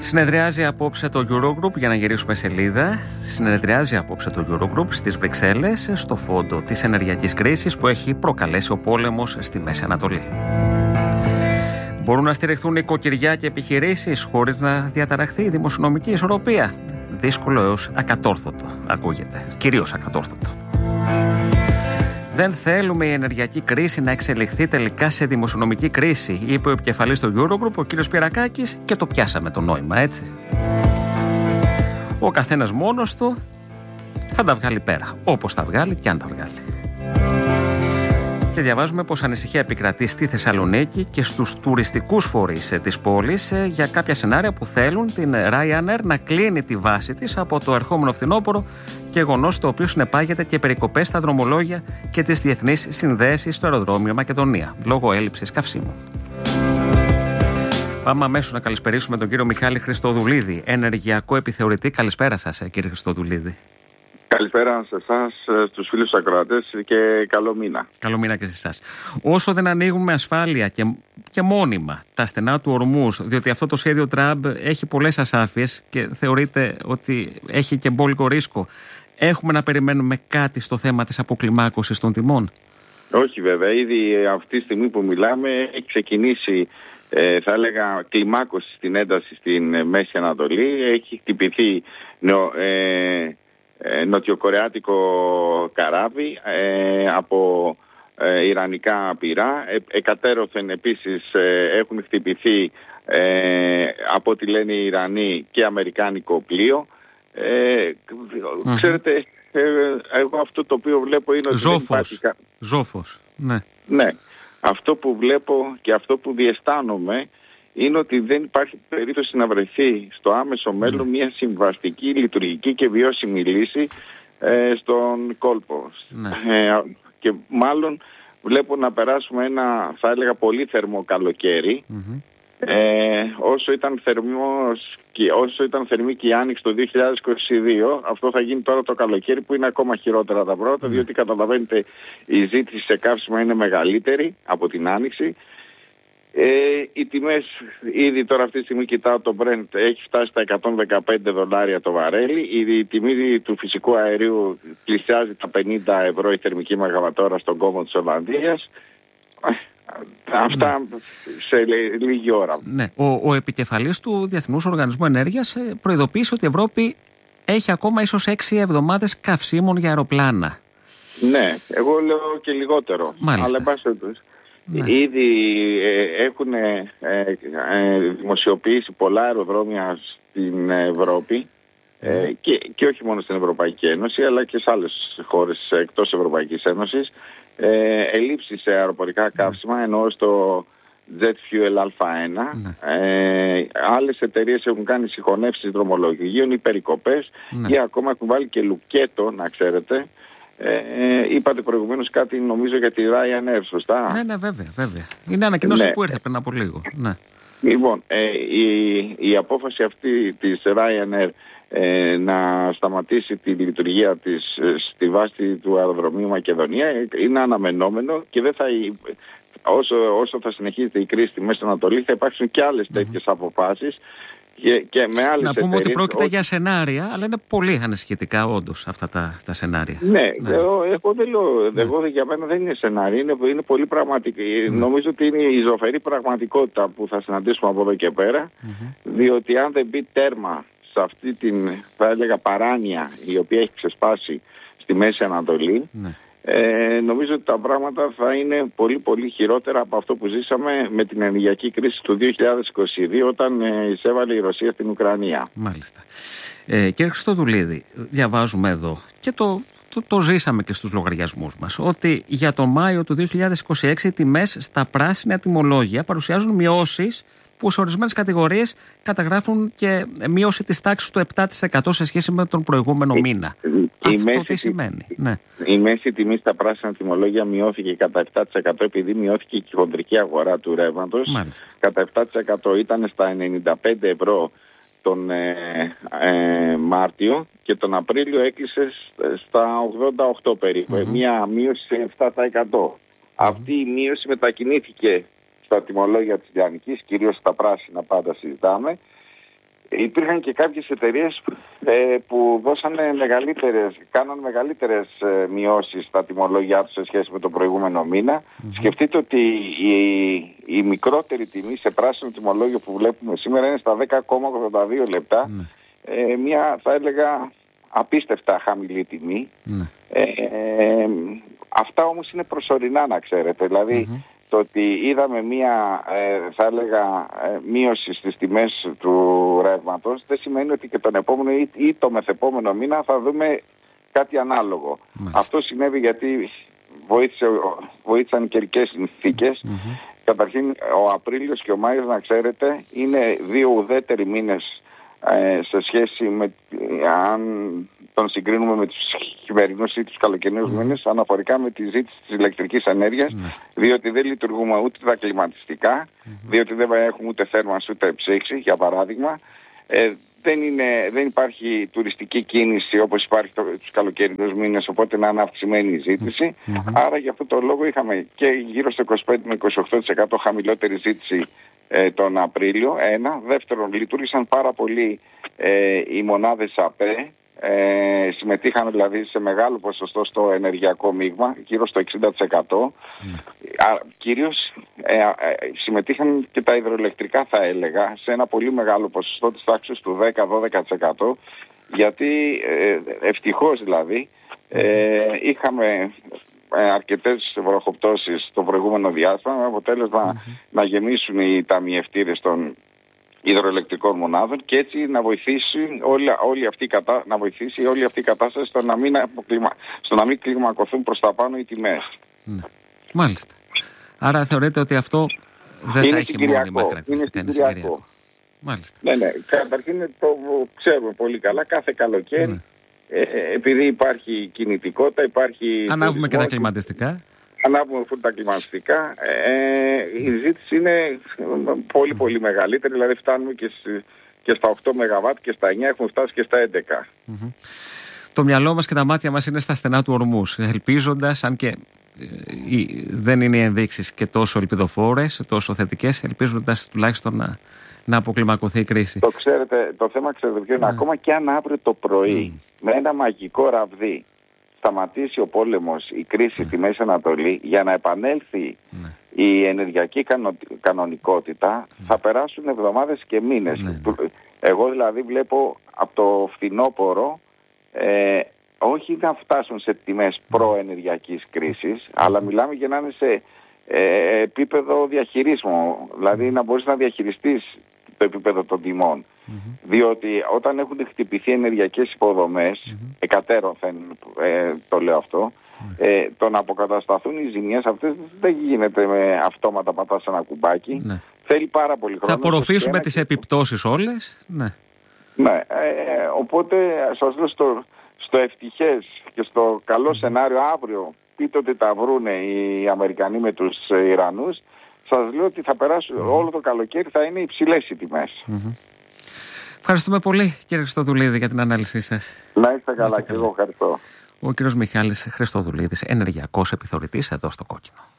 Συνεδριάζει απόψε το Eurogroup, για να γυρίσουμε σελίδα. Συνεδριάζει απόψε το Eurogroup στις Βρυξέλλες, στο φόντο της ενεργειακής κρίσης που έχει προκαλέσει ο πόλεμος στη Μέση Ανατολή. Μπορούν να στηριχθούν οικοκυριά και επιχειρήσεις χωρίς να διαταραχθεί η δημοσιονομική ισορροπία? Δύσκολο έως ακατόρθωτο ακούγεται, κυρίως ακατόρθωτο. Δεν θέλουμε η ενεργειακή κρίση να εξελιχθεί τελικά σε δημοσιονομική κρίση, είπε ο επικεφαλής του Eurogroup, ο κύριος Πιερακάκης, και το πιάσαμε το νόημα, έτσι. Ο καθένας μόνος του θα τα βγάλει πέρα, όπως τα βγάλει και αν τα βγάλει. Και διαβάζουμε πως ανησυχία επικρατεί στη Θεσσαλονίκη και στους τουριστικούς φορείς της πόλης για κάποια σενάρια που θέλουν την Ryanair να κλείνει τη βάση της από το ερχόμενο φθινόπωρο, γεγονός το οποίο συνεπάγεται και περικοπές στα δρομολόγια και τις διεθνείς συνδέσεις στο αεροδρόμιο Μακεδονία, λόγω έλλειψης καυσίμου. Πάμε αμέσως να καλησπερίσουμε τον κύριο Μιχάλη Χριστοδουλίδη, ενεργειακό επιθεωρητή. Καλησπέρα σας, κύριε Χριστοδουλίδη. Καλησπέρα σε εσάς, στους φίλους ακροατές, και καλό μήνα. Καλό μήνα και σε εσάς. Όσο δεν ανοίγουμε ασφάλεια και μόνιμα τα στενά του Ορμούζ, διότι αυτό το σχέδιο Τραμπ έχει πολλές ασάφειες και θεωρείται ότι έχει και εμπόλικο ρίσκο, έχουμε να περιμένουμε κάτι στο θέμα της αποκλιμάκωσης των τιμών? Όχι βέβαια, ήδη αυτή τη στιγμή που μιλάμε έχει ξεκινήσει, θα έλεγα, κλιμάκωση στην ένταση στην Μέση Ανατολή. Έχει χτυπηθεί νοτιοκορεάτικο καράβι από ιρανικά πυρά. Εκατέρωθεν επίσης έχουν χτυπηθεί από ό,τι λένε οι Ιρανοί και αμερικάνικο πλοίο. Ξέρετε, εγώ αυτό το οποίο βλέπω είναι ότι Ζόφος, ναι. Ναι, αυτό που βλέπω και αυτό που διαισθάνομαι είναι ότι δεν υπάρχει περίπτωση να βρεθεί στο άμεσο μέλλον μια συμβαστική, λειτουργική και βιώσιμη λύση στον κόλπο. Ναι. Και μάλλον βλέπω να περάσουμε ένα, θα έλεγα, πολύ θερμό καλοκαίρι. Όσο ήταν θερμή και η άνοιξη το 2022, αυτό θα γίνει τώρα το καλοκαίρι, που είναι ακόμα χειρότερα τα πρώτα, διότι καταλαβαίνετε η ζήτηση σε καύσιμα είναι μεγαλύτερη από την άνοιξη. Οι τιμές, ήδη τώρα αυτή τη στιγμή κοιτάω το Brent, έχει φτάσει στα $115 το βαρέλι. Η τιμή του φυσικού αερίου πλησιάζει τα €50 η θερμική μεγαβατόρα στον κόμμα της Ολλανδίας. Αυτά σε λίγη ώρα. Ναι. Ο επικεφαλής του Διεθνούς Οργανισμού Ενέργειας προειδοποίησε ότι η Ευρώπη έχει ακόμα ίσως 6 εβδομάδες καυσίμων για αεροπλάνα. Ναι, εγώ λέω και λιγότερο. Μάλιστα. Αλλά εν πάση περιπτώσει. Ναι. Ήδη έχουν δημοσιοποιήσει πολλά αεροδρόμια στην Ευρώπη, και όχι μόνο στην Ευρωπαϊκή Ένωση, αλλά και σε άλλες χώρες εκτός Ευρωπαϊκής Ένωσης, ελλείψεις σε αεροπορικά καύσιμα, ενώ στο Jet Fuel Α1. Άλλες εταιρείες έχουν κάνει συγχωνεύσεις δρομολογίων ή περικοπές, ή ακόμα έχουν βάλει και λουκέτο, να ξέρετε. Είπατε προηγουμένως κάτι, νομίζω, για τη Ryanair, σωστά? Ναι, βέβαια. Είναι ανακοίνωση που ήρθε πριν από λίγο. Ναι. Λοιπόν, η απόφαση αυτή της Ryanair να σταματήσει τη λειτουργία της στη βάση του αεροδρομίου Μακεδονία είναι αναμενόμενο, και δεν θα, όσο θα συνεχίζεται η κρίση στη Μέση Ανατολή, θα υπάρξουν και άλλες τέτοιες αποφάσεις. Και με άλλες, να πούμε ότι πρόκειται για σενάρια, αλλά είναι πολύ ανησυχητικά όντως αυτά τα σενάρια. Ναι. Εγώ δεν λέω, εγώ για μένα δεν είναι σενάρια, είναι πολύ πραγματική. Νομίζω ότι είναι η ζωφερή πραγματικότητα που θα συναντήσουμε από εδώ και πέρα, διότι αν δεν μπει τέρμα σε αυτή την, θα έλεγα, παράνοια η οποία έχει ξεσπάσει στη Μέση Ανατολή, νομίζω ότι τα πράγματα θα είναι πολύ πολύ χειρότερα από αυτό που ζήσαμε με την ενεργειακή κρίση του 2022, όταν εισέβαλε η Ρωσία στην Ουκρανία. Μάλιστα. Κύριε Χριστοδουλίδη, διαβάζουμε εδώ και το ζήσαμε και στους λογαριασμούς μας, ότι για τον Μάιο του 2026 οι τιμές στα πράσινα τιμολόγια παρουσιάζουν μειώσεις που σε ορισμένες κατηγορίες καταγράφουν και μείωση της τάξης του 7% σε σχέση με τον προηγούμενο μήνα. Αυτό τι σημαίνει? Ναι. Η μέση τιμή στα πράσινα τιμολόγια μειώθηκε κατά 7% επειδή μειώθηκε η χοντρική αγορά του ρεύματος. Κατά 7% ήταν στα €95 τον Μάρτιο, και τον Απρίλιο έκλεισε στα 88 περίπου. Μια μείωση σε 7%. Αυτή η μείωση μετακινήθηκε στα τιμολόγια της λιανικής, κυρίως στα πράσινα πάντα συζητάμε, υπήρχαν και κάποιες εταιρείες που κάναν μεγαλύτερες μειώσεις στα τιμολόγια τους σε σχέση με τον προηγούμενο μήνα. Σκεφτείτε ότι η μικρότερη τιμή σε πράσινο τιμολόγιο που βλέπουμε σήμερα είναι στα 10,82 λεπτά. Μια, θα έλεγα, απίστευτα χαμηλή τιμή. Αυτά όμως είναι προσωρινά, να ξέρετε. Δηλαδή το ότι είδαμε μια, θα έλεγα, μείωση στις τιμές του ρεύματος δεν σημαίνει ότι και τον επόμενο ή το μεθεπόμενο μήνα θα δούμε κάτι ανάλογο. Αυτό συνέβη γιατί βοήθησαν οι καιρικές συνθήκες. Καταρχήν ο Απρίλιος και ο Μάιος, να ξέρετε, είναι δύο ουδέτεροι μήνες σε σχέση με, αν τον συγκρίνουμε με τους χειμερινούς ή τους καλοκαιρινούς μήνες, αναφορικά με τη ζήτηση της ηλεκτρικής ενέργειας, διότι δεν λειτουργούμε ούτε τα κλιματιστικά, διότι δεν έχουμε ούτε θέρμανση ούτε ψήξη, για παράδειγμα. Δεν υπάρχει τουριστική κίνηση όπως υπάρχει τους καλοκαιρινούς μήνες, οπότε είναι αναυξημένη η ζήτηση. Άρα για αυτό το λόγο είχαμε και γύρω στο 25 με 28% χαμηλότερη ζήτηση τον Απρίλιο. Ένα. Δεύτερον, λειτουργήσαν πάρα πολύ οι μονάδες ΑΠΕ. Συμμετείχαν δηλαδή σε μεγάλο ποσοστό στο ενεργειακό μείγμα, γύρω στο 60%. Κυρίως συμμετείχαν και τα υδροελεκτρικά, θα έλεγα, σε ένα πολύ μεγάλο ποσοστό της τάξης του 10-12%, γιατί ευτυχώς δηλαδή είχαμε αρκετές βροχοπτώσεις το προηγούμενο διάστημα, με αποτέλεσμα να γεμίσουν οι ταμιευτήρες των υδροελεκτρικών μονάδων και έτσι να βοηθήσει όλη αυτή η κατάσταση στο να μην κλιμακωθούν προς τα πάνω οι τιμές. Μάλιστα. Άρα θεωρείτε ότι αυτό δεν θα έχει μόνιμα χαρακτηριστικά, είναι συγκυριακό. Μάλιστα. Ναι. Καταρχήν το ξέρουμε πολύ καλά, κάθε καλοκαίρι επειδή υπάρχει κινητικότητα, ανάβουμε και τα κλιματιστικά. Ανάβουμε τα κλιματιστικά, η ζήτηση είναι πολύ πολύ μεγαλύτερη, δηλαδή φτάνουμε και στα 8 ΜΒ και στα 9, έχουμε φτάσει και στα 11. Το μυαλό μας και τα μάτια μας είναι στα στενά του ορμούς, ελπίζοντας, αν και δεν είναι οι ενδείξεις και τόσο ελπιδοφόρες, τόσο θετικές, ελπίζοντας τουλάχιστον να αποκλιμακωθεί η κρίση. Το θέμα ξέρετε ποιο είναι, ακόμα και αν αύριο το πρωί με ένα μαγικό ραβδί σταματήσει ο πόλεμος, η κρίση στη Μέση Ανατολή, για να επανέλθει η ενεργειακή κανονικότητα, θα περάσουν εβδομάδες και μήνες. Εγώ δηλαδή βλέπω από το φθινόπωρο όχι να φτάσουν σε τιμές προενεργειακής κρίσης, αλλά μιλάμε για να είναι σε επίπεδο διαχειρίσμου, δηλαδή να μπορείς να διαχειριστείς το επίπεδο των τιμών. Διότι όταν έχουν χτυπηθεί ενεργειακές υποδομές, εκατέρωθεν το λέω αυτό, το να αποκατασταθούν οι ζημιές αυτές δεν γίνεται με αυτόματα πατάς ένα κουμπάκι. Θέλει πάρα πολύ χρόνο. Θα απορροφήσουμε τις επιπτώσεις όλες. Οπότε σας λέω στο ευτυχές και στο καλό σενάριο, αύριο πείτε ότι τα βρούνε οι Αμερικανοί με τους Ιρανούς, σας λέω ότι θα περάσουν όλο το καλοκαίρι, θα είναι υψηλές οι τιμές. Ευχαριστούμε πολύ, κύριε Χριστοδουλίδη, για την ανάλυση σας. Να είστε καλά και εγώ ευχαριστώ. Ο κύριος Μιχάλης Χριστοδουλίδης, ενεργειακός επιθεωρητής εδώ στο Κόκκινο.